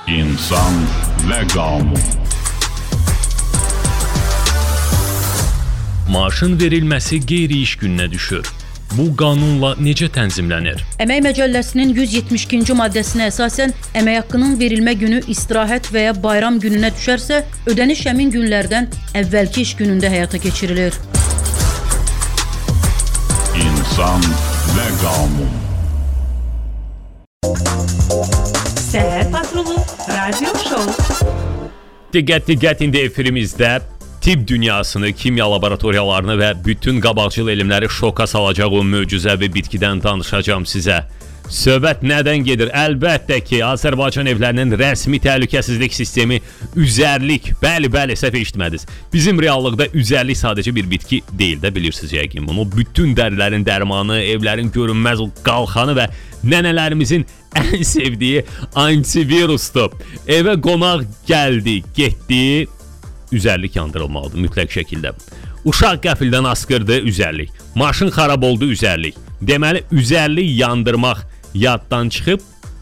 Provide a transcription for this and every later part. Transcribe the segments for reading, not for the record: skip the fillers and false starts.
İnsan və qanun. Maaşın verilməsi qeyri-iş gününə düşür. Bu qanunla necə tənzimlənir? Əmək Məcəlləsinin 172-ci maddəsinə əsasən əmək haqqının verilmə günü istirahət və ya bayram gününə düşərsə, ödəniş həmin günlərdən əvvəlki iş günündə həyata keçirilir. İnsan və qanun. Səhər patrulu radio show. Diqqət indi efirimizdə tibb dünyasını, kimya laboratoriyalarını və bütün qabaqcıl elmləri şoka salacaq o möcüzəvi bitkidən danışacağım sizə. Söhbət nədən gedir? Əlbəttə ki, Azərbaycan evlərinin rəsmi təhlükəsizlik sistemi üzərlik. Bəli, səhv eşitmədiniz. Bizim reallıqda üzərlik sadəcə bir bitki deyil də, bilirsiniz yəqin bunu. Bütün dərilərin dərmanı, evlərin görünməz qalxanı və nənələrimizin ən sevdiyi antivirusdur. Evə qonaq gəldi, getdi, üzərlik yandırılmalıdır mütləq şəkildə. Uşaq qəfildən asqırdı, üzərlik. Maşın xarab oldu, üzərlik. Deməli, üzərlik yandırmaq yaddan çıxıb,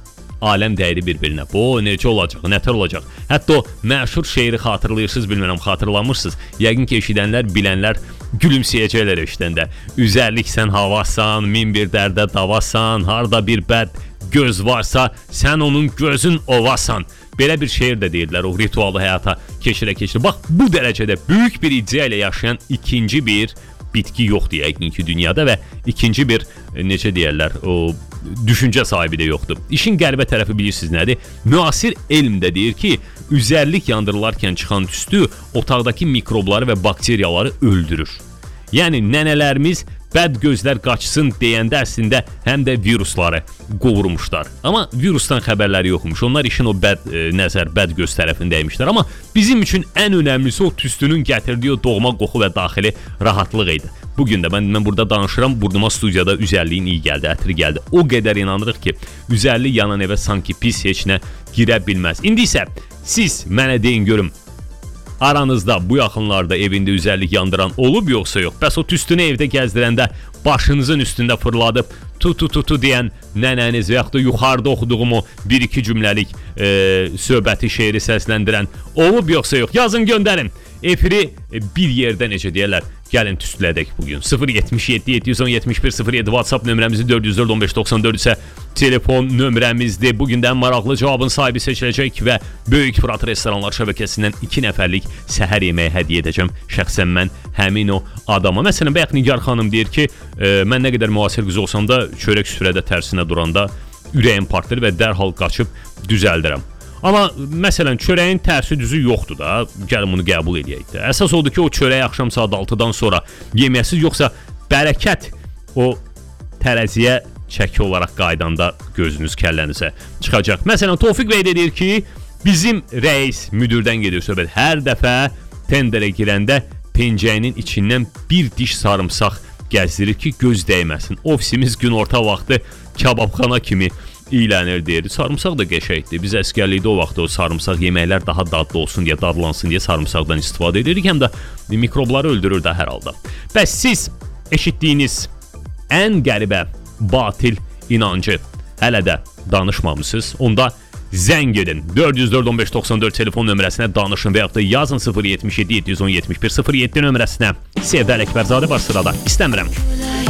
aləm dəydi bir-birinə. Bu necə olacaq, nətər olacaq? Hətta o məşhur şeiri xatırlayırsınız, bilmirəm, xatırlamırsınız. Yəqin ki, eşidənlər, bilənlər gülümsəyəcəklər eşidəndə. Üzərlik sən havasan, min bir dərdə davasan, harda bir bəd göz varsa, sən onun gözün ovasan. Belə bir şeir də deyirlər, o ritualı həyata keçirə. Bax, bu dərəcədə böyük bir iddia ilə yaşayan ikinci bir bitki yoxdur yəqin ki dünyada və ikinci bir, necə deyərlər, o düşüncə sahibi də yoxdur. İşin qəribə tərəfi bilirsiniz nədir? Müasir elm də deyir ki, üzərlik yandırılarkən çıxan tüstü otaqdakı mikrobları və bakteriyaları öldürür. Yəni, nənələrimiz bəd gözlər qaçsın deyəndə əslində həm də virusları qovurmuşlar. Amma virusdan xəbərləri yoxmuş. Onlar işin o bəd göz tərəfindəymişlər. Amma bizim üçün ən önəmlisi o tüstünün gətirdiyi o doğma qoxu və daxili rahatlıq idi. Bugün də mən burada danışıram, burnuma studiyada üzərliyin iyi gəldi, ətri gəldi. O qədər inanırıq ki, üzərlik yanan evə sanki pis heç nə girə bilməz. İndi isə siz mənə deyin görüm, aranızda bu yaxınlarda evində üzərlik yandıran olub yoxsa yox? Bəs o tüstünü evdə gəzdirəndə başınızın üstündə fırladıb tu deyən nənəniz və yaxud da yuxarıda oxuduğum o 1-2 cümləlik söhbəti, şeiri səsləndirən olub yoxsa yox? Yazın, göndərin. Efiri bir yerdə, necə deyərlər, gəlin tüstülədək bugün. 077 711 07 WhatsApp nömrəmizi 404-1594 isə telefon nömrəmizdir. Bugün də ən maraqlı cavabın sahibi seçiləcək və Böyük Fırat Restoranlar şəbəkəsindən 2 nəfərlik səhər yeməyi hədiyyə edəcəm. Şəxsən mən həmin o adama. Məsələn, bayaq Nigar xanım deyir ki, mən nə qədər müasir qız olsam da çörək süfrədə tərsinə duranda ürəyim partlayır və dərhal qaçıb düzəldirəm. Amma məsələn, çörəyin tərsi düzü yoxdur da, gəlin bunu qəbul edəyək də. Əsas odur ki, o çörəyi axşam saat 6-dan sonra yeməyəsiz, yoxsa bərəkət o tərəziyə çəki olaraq qaydanda gözünüz kəllənizə çıxacaq. Məsələn, Tofiq bəy deyir ki, bizim rəis müdürdən gedir söhbət. Hər dəfə tenderə girəndə pencəyinin içindən bir diş sarımsaq gəzdirir ki, göz dəyməsin. Ofisimiz günorta vaxtı kababxana kimi iylənir deyirdi. Sarımsaq da qəşəngdir. Biz əskərlikdə o vaxt o sarımsaq yeməklər daha dadlı olsun deyə, dadlansın deyə sarımsaqdan istifadə edirik. Həm də mikrobları öldürür də hər halda. Bəs siz eşitdiyiniz ən qəribə, batil inancı hələ də danışmamısınız. Onda zəng edin. 404-1594 telefon nömrəsinə danışın və yaxud da yazın 077 711 07 nömrəsinə. Sevdə Ələkbərzadə var sırada. İstəmirəm.